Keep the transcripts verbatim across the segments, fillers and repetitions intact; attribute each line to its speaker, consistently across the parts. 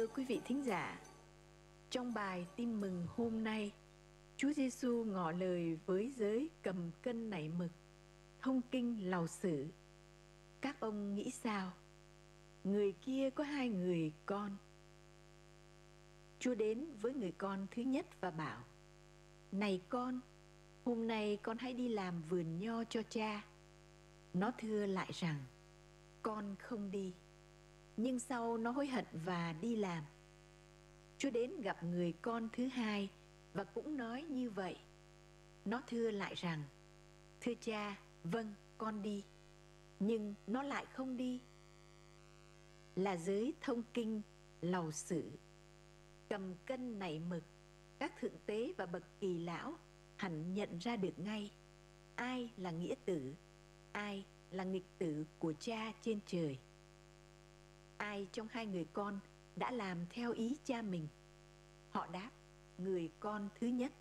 Speaker 1: quý vị thính giả, trong bài tin mừng hôm nay, Chúa Giêsu ngỏ lời với giới cầm cân nảy mực, thông kinh lầu xử. Các ông nghĩ sao? Người kia có hai người con. Chúa đến với người con thứ nhất và bảo: "Này con, hôm nay con hãy đi làm vườn nho cho cha." Nó thưa lại rằng: "Con không đi." Nhưng sau nó hối hận và đi làm. Chúa đến gặp người con thứ hai và cũng nói như vậy. Nó thưa lại rằng: "Thưa cha, vâng, con đi." Nhưng nó lại không đi. Là giới thông kinh lầu xử, cầm cân nảy mực, các thượng tế và bậc kỳ lão hẳn nhận ra được ngay ai là nghĩa tử, ai là nghịch tử của cha trên trời. Ai trong hai người con đã làm theo ý cha mình? Họ đáp: người con thứ nhất.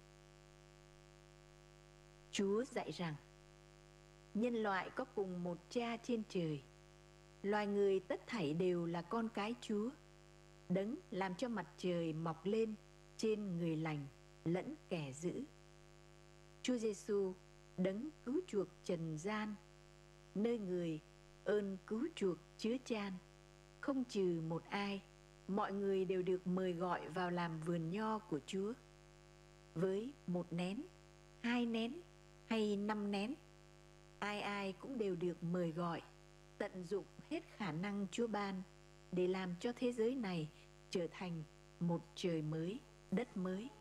Speaker 1: Chúa dạy rằng nhân loại có cùng một cha trên trời. Loài người tất thảy đều là con cái Chúa, đấng làm cho mặt trời mọc lên trên người lành lẫn kẻ dữ. Chúa Giêsu, đấng cứu chuộc trần gian, nơi người ơn cứu chuộc chứa chan, không trừ một ai, mọi người đều được mời gọi vào làm vườn nho của Chúa. Với một nén, hai nén hay năm nén, ai ai cũng đều được mời gọi, tận dụng hết khả năng Chúa ban để làm cho thế giới này trở thành một trời mới, đất mới.